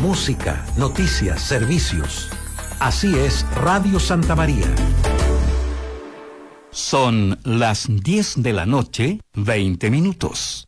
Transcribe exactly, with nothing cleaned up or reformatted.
música, noticias, servicios. Así es Radio Santa María. Son las diez de la noche, veinte minutos.